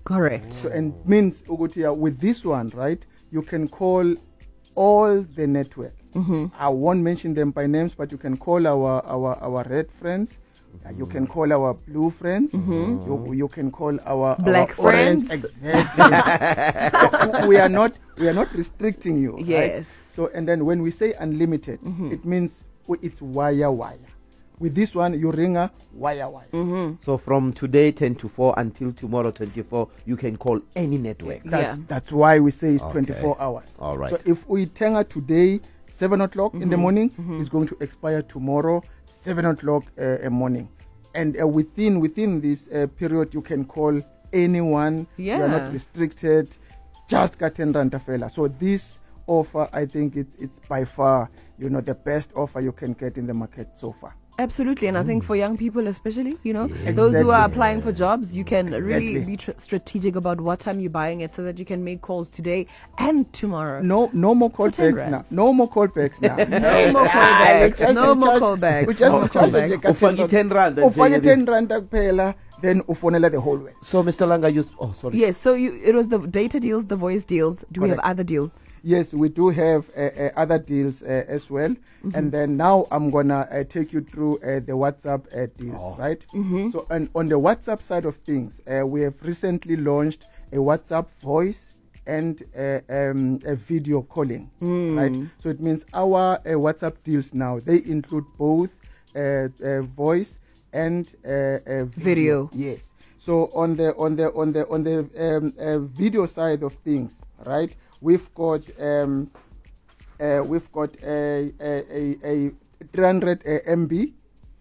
Correct. So, and means Ugutia, with this one, right, you can call all the network. I won't mention them by names, but you can call our red friends. You can call our blue friends. You can call our Black our orange. friends. Exactly. we are not restricting you. Yes. Right? So, and then when we say unlimited, it means it's wire. With this one, you ring a wire. So from today 10 to 4 until tomorrow 24, you can call any network. That's why we say it's 24 hours. All right. So if we tenga today 7 o'clock in the morning, it's going to expire tomorrow 7 o'clock morning. And within this period, you can call anyone. You are not restricted. Just ka 10 rand fela. So this offer, I think it's by far, the best offer you can get in the market so far. Absolutely, and I think for young people especially, those who are applying for jobs, you can really be strategic about what time you're buying it so that you can make calls today and tomorrow. No more callbacks now. No more callbacks now. No more callbacks. No more callbacks. We just charge Ufaki 10 rand. Ufaki 10 rand kuphela, then ufonela the whole way. So Mr. Langa sorry. Yes, so it was the data deals, the voice deals. Do we have other deals? Yes, we do have other deals as well. And then now I'm going to take you through the WhatsApp deals, right? So on the WhatsApp side of things, we have recently launched a WhatsApp voice and a video calling, right? So it means our WhatsApp deals now, they include both voice and video. Yes. So on the video side of things, right? We've got a 300 MB,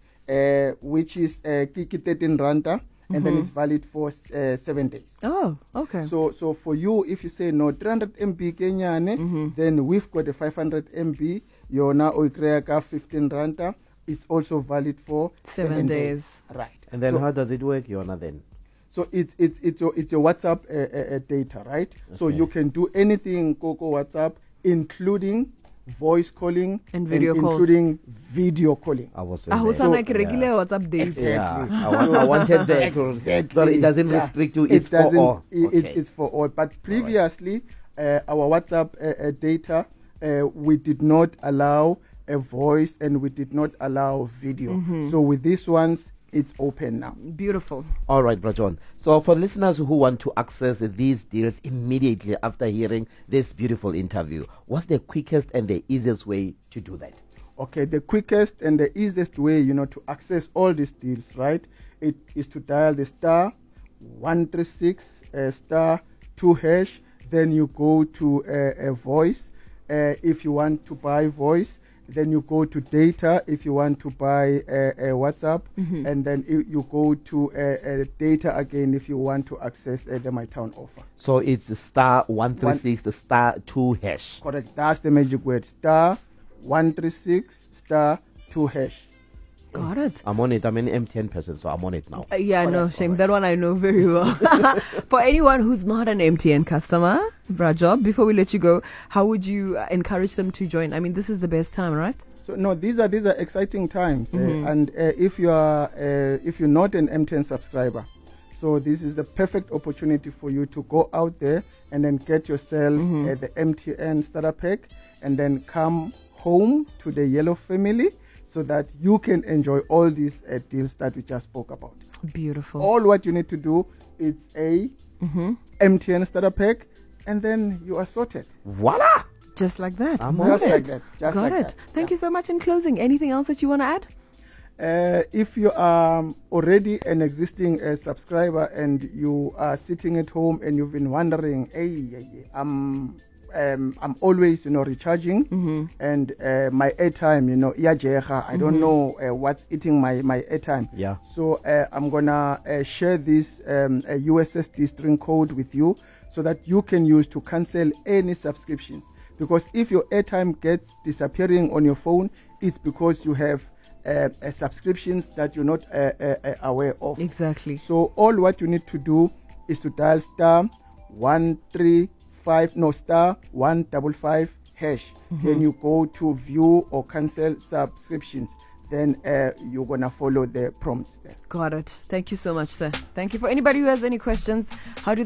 which is Kiki 13 Ranta, and then it's valid for 7 days. Oh, okay. So for you, if you say no 300 MB Kenyane, then we've got a 500 MB. Yona Oikreaka 15 Ranta is also valid for 7 days. Right. And then how does it work, Yona, then? So it's your WhatsApp data, right? Okay. So you can do anything Coco WhatsApp, including voice calling and video including video calling. I was like regular WhatsApp days. Exactly. I wanted that. Exactly. So it doesn't restrict you. It's for all. It's for all. But previously, our WhatsApp data, we did not allow a voice and we did not allow video. So with these ones, it's open now. Beautiful. All right, Brajon. So for listeners who want to access these deals immediately after hearing this beautiful interview, what's the quickest and the easiest way to do that? Okay, the quickest and the easiest way, to access all these deals, right? It is to dial the star 136 star 2 hash. Then you go to a voice if you want to buy voice. Then you go to data if you want to buy a WhatsApp, and then you go to data again if you want to access the MyTown offer. So it's star 136, the star 2 hash. Correct. That's the magic word. Star 136 star 2 hash. Got it. I'm on it. I'm an MTN person, so I'm on it now. No shame. That one I know very well. For anyone who's not an MTN customer, Brajob, before we let you go, how would you encourage them to join? I mean, this is the best time, right? So no, these are exciting times, and if you're not an MTN subscriber, so this is the perfect opportunity for you to go out there and then get yourself the MTN starter pack, and then come home to the Yellow family, so that you can enjoy all these deals that we just spoke about. Beautiful. All what you need to do is a MTN starter pack, and then you are sorted. Voila! Just like that. Just like that. Got it. Thank you so much. In closing, anything else that you want to add? If you are already an existing subscriber and you are sitting at home and you've been wondering, I'm always, recharging, and my airtime, I don't know what's eating my airtime. Yeah. So I'm gonna share this USSD string code with you so that you can use to cancel any subscriptions. Because if your airtime gets disappearing on your phone, it's because you have subscriptions that you're not aware of. Exactly. So all what you need to do is to dial star 155 hash. Then you go to view or cancel subscriptions. Then you're gonna follow the prompts there. Got it. Thank you so much, sir. Thank you. For anybody who has any questions, how do